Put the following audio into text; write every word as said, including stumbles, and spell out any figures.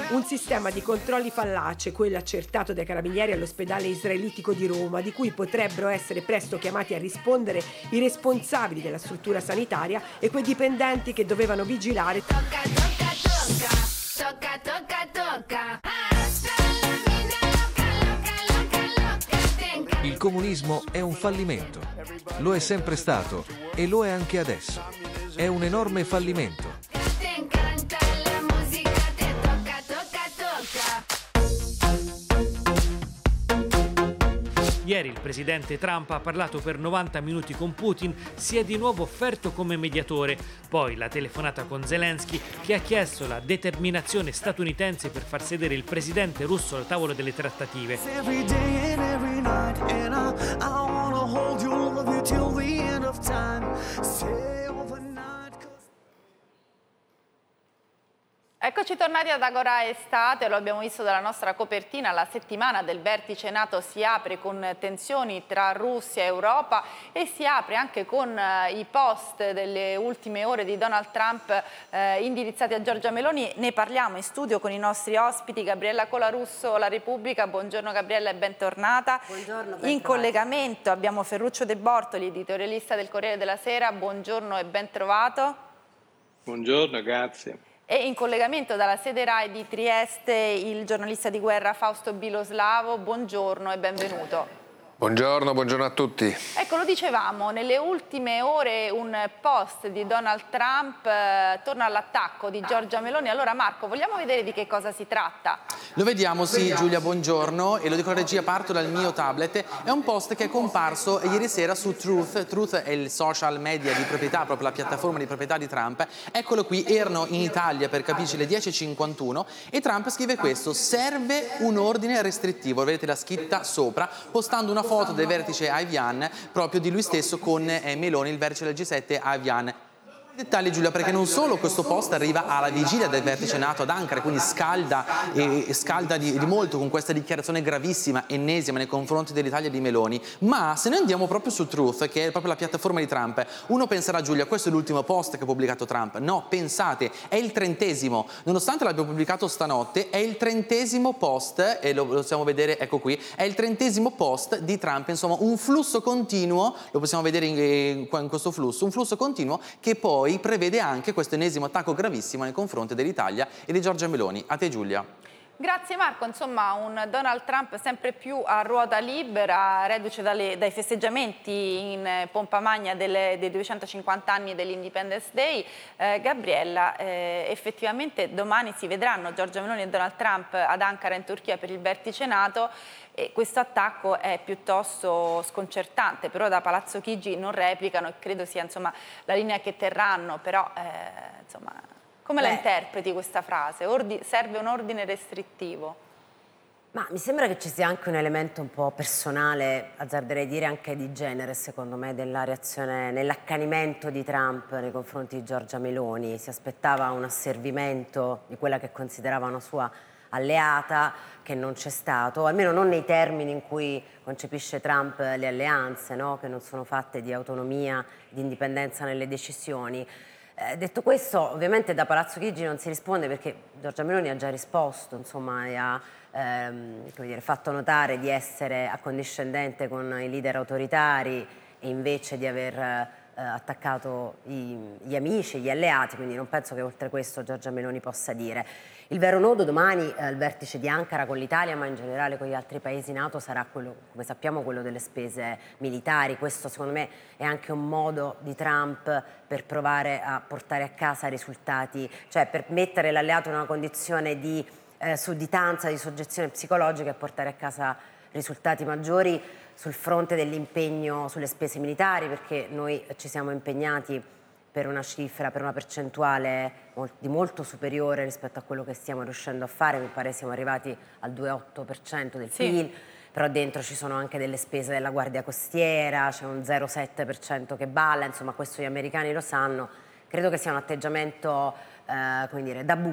Un sistema di controlli fallace, quello accertato dai carabinieri all'ospedale israelitico di Roma, di cui potrebbero essere presto chiamati a rispondere i responsabili della struttura sanitaria e quei dipendenti che dovevano vigilare. Tocca, tocca, tocca, tocca, tocca, tocca. Il comunismo è un fallimento. Lo è sempre stato e lo è anche adesso. È un enorme fallimento. Ieri il presidente Trump ha parlato per novanta minuti con Putin, si è di nuovo offerto come mediatore. Poi la telefonata con Zelensky, che ha chiesto la determinazione statunitense per far sedere il presidente russo al tavolo delle trattative. Eccoci tornati ad Agora Estate, lo abbiamo visto dalla nostra copertina, la settimana del vertice NATO si apre con tensioni tra Russia e Europa e si apre anche con eh, i post delle ultime ore di Donald Trump eh, indirizzati a Giorgia Meloni. Ne parliamo in studio con i nostri ospiti, Gabriella Colarusso, La Repubblica. Buongiorno Gabriella e bentornata. Buongiorno, ben in trovati. Collegamento abbiamo Ferruccio De Bortoli, editorialista del Corriere della Sera. Buongiorno e ben trovato. Buongiorno, grazie. E in collegamento dalla sede RAI di Trieste il giornalista di guerra Fausto Biloslavo. Buongiorno e benvenuto. Buongiorno, buongiorno a tutti. Ecco, lo dicevamo, nelle ultime ore un post di Donald Trump eh, torna all'attacco di Giorgia Meloni. Allora Marco, vogliamo vedere di che cosa si tratta? Lo vediamo, sì, Giulia, buongiorno, e lo dico alla regia, parto dal mio tablet. È un post che è comparso ieri sera su Truth. Truth è il social media di proprietà, proprio la piattaforma di proprietà di Trump. Eccolo qui, erano in Italia per capirci le dieci e cinquantuno e Trump scrive questo: serve un ordine restrittivo, vedete la scritta sopra, postando una foto del vertice a Evian, proprio di lui stesso con eh, Meloni, il vertice del G sette a Evian. Dettagli, Giulia, perché non solo questo post arriva alla vigilia del vertice NATO ad Ankara, quindi scalda, e, e scalda di, di molto con questa dichiarazione gravissima, ennesima nei confronti dell'Italia di Meloni, ma se noi andiamo proprio su Truth, che è proprio la piattaforma di Trump, uno penserà, Giulia, questo è l'ultimo post che ha pubblicato Trump. No, pensate, è il trentesimo, nonostante l'abbia pubblicato stanotte, è il trentesimo post, e lo possiamo vedere, ecco qui, è il trentesimo post di Trump, insomma un flusso continuo, lo possiamo vedere in, in questo flusso, un flusso continuo che poi prevede anche questo ennesimo attacco gravissimo nei confronti dell'Italia e di Giorgia Meloni. A te, Giulia. Grazie Marco, insomma un Donald Trump sempre più a ruota libera, reduce dalle, dai festeggiamenti in pompa magna delle, dei duecentocinquanta anni dell'Independence Day. Eh, Gabriella, eh, effettivamente domani si vedranno Giorgia Meloni e Donald Trump ad Ankara in Turchia per il vertice NATO e questo attacco è piuttosto sconcertante, però da Palazzo Chigi non replicano e credo sia insomma la linea che terranno, però eh, insomma... Come la Beh, interpreti questa frase? Ordi- serve un ordine restrittivo? Ma mi sembra che ci sia anche un elemento un po' personale, azzarderei dire anche di genere, secondo me, della reazione, nell'accanimento di Trump nei confronti di Giorgia Meloni. Si aspettava un asservimento di quella che considerava una sua alleata, che non c'è stato, almeno non nei termini in cui concepisce Trump le alleanze, no? Che non sono fatte di autonomia, di indipendenza nelle decisioni. Eh, detto questo, ovviamente da Palazzo Chigi non si risponde perché Giorgia Meloni ha già risposto, insomma, e ha ehm, come dire, fatto notare di essere accondiscendente con i leader autoritari e invece di aver eh, attaccato i, gli amici, gli alleati, quindi non penso che oltre questo Giorgia Meloni possa dire. Il vero nodo domani, eh, il vertice di Ankara con l'Italia, ma in generale con gli altri paesi NATO, sarà quello, come sappiamo, quello delle spese militari. Questo secondo me è anche un modo di Trump per provare a portare a casa risultati, cioè per mettere l'alleato in una condizione di eh, sudditanza, di soggezione psicologica e portare a casa risultati maggiori sul fronte dell'impegno sulle spese militari, perché noi ci siamo impegnati per una cifra, per una percentuale di molto superiore rispetto a quello che stiamo riuscendo a fare. Mi pare siamo arrivati al due virgola otto per cento del P I L, sì. Però dentro ci sono anche delle spese della Guardia Costiera, c'è un zero virgola sette per cento che balla, insomma questo gli americani lo sanno. Credo che sia un atteggiamento, eh, come dire, da